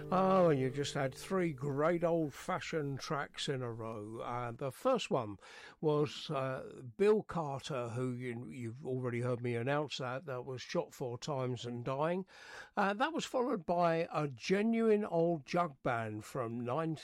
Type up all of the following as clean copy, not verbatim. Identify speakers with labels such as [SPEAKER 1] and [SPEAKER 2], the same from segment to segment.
[SPEAKER 1] Oh, you just had three great old-fashioned tracks in a row. The first one was Bill Carter, who you've already heard me announce that was shot 4 times and dying. That was followed by a genuine old jug band from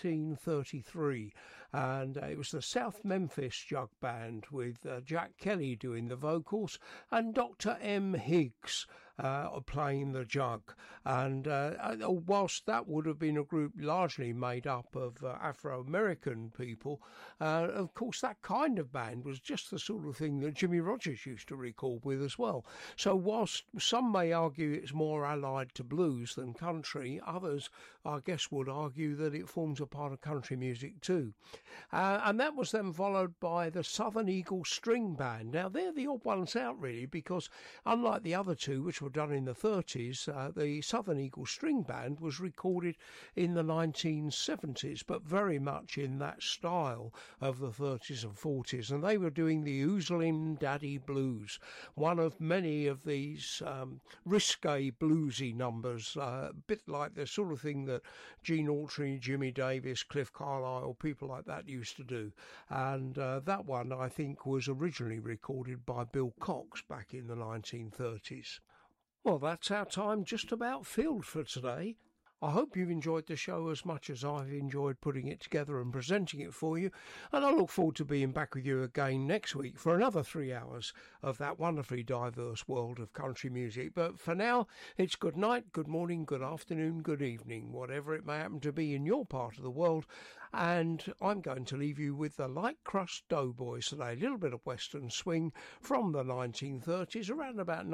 [SPEAKER 1] 1933, and it was the South Memphis Jug Band with Jack Kelly doing the vocals and Dr. M. Higgs playing the jug. And whilst that would have been a group largely made up of Afro-American people, of course that kind of band was just the sort of thing that Jimmy Rogers used to record with as well. So whilst some may argue it's more allied to blues than country, others I guess would argue that it forms a part of country music too. And that was then followed by the Southern Eagle String Band. Now they're the odd ones out really, because unlike the other two, which were done in the 30s, the Southern Eagle String Band was recorded in the 1970s, but very much in that style of the 30s and 40s, and they were doing the Oozlin' Daddy Blues, one of many of these risque bluesy numbers, a bit like the sort of thing that Gene Autry, Jimmy Davis, Cliff Carlisle, people like that used to do. And that one I think was originally recorded by Bill Cox back in the 1930s. Well, that's our time just about filled for today. I hope you've enjoyed the show as much as I've enjoyed putting it together and presenting it for you, and I look forward to being back with you again next week for another 3 hours of that wonderfully diverse world of country music. But for now, it's good night, good morning, good afternoon, good evening, whatever it may happen to be in your part of the world, and I'm going to leave you with the Light Crust Doughboys today, a little bit of western swing from the 1930s, around about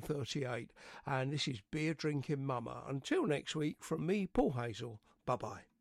[SPEAKER 1] 1938, and this is Beer Drinking Mama. Until next week, from me, Paul Hazel, bye-bye.